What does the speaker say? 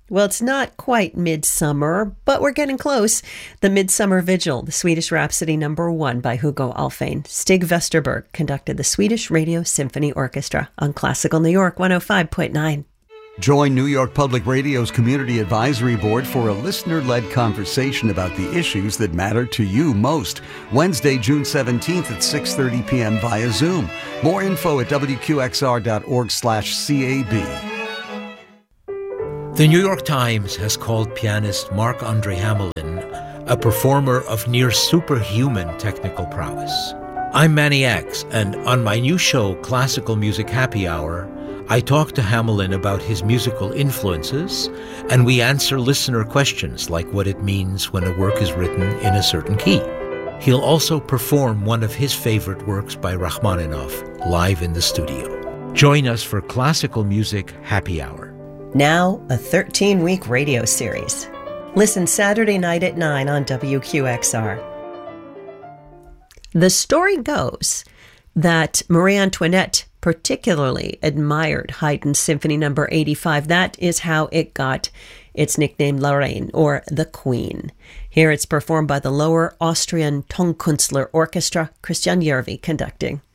Well, it's not quite midsummer, but we're getting close. The Midsummer Vigil, the Swedish Rhapsody #1 by Hugo Alfvén. Stig Vesterberg conducted the Swedish Radio Symphony Orchestra on Classical New York 105.9. Join New York Public Radio's Community Advisory Board for a listener-led conversation about the issues that matter to you most. Wednesday, June 17th at 6:30 p.m. via Zoom. More info at wqxr.org/CAB. The New York Times has called pianist Marc-Andre Hamelin a performer of near superhuman technical prowess. I'm Manny X, and on my new show, Classical Music Happy Hour, I talk to Hamelin about his musical influences, and we answer listener questions like what it means when a work is written in a certain key. He'll also perform one of his favorite works by Rachmaninoff live in the studio. Join us for Classical Music Happy Hour. Now, a 13-week radio series. Listen Saturday night at 9 on WQXR. The story goes that Marie Antoinette particularly admired Haydn's Symphony No. 85. That is how it got its nickname La Reine, or the Queen. Here it's performed by the Lower Austrian Tonkünstler Orchestra, Christian Järvi conducting.